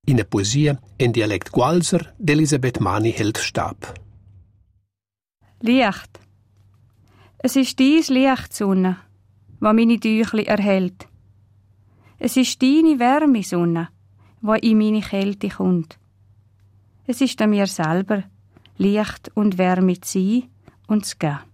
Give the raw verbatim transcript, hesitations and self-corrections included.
In der Poesie in Dialekt Gualser d'Elisabeth Mani-Held-Stab. Licht. Es ist dies Licht, Sonne, wo meine Tüchli erhält. Es ist deine Wärme, Sonne, wo in meine Kälte kommt. Es ist an mir selber, Licht und Wärme zu sein und zu geben.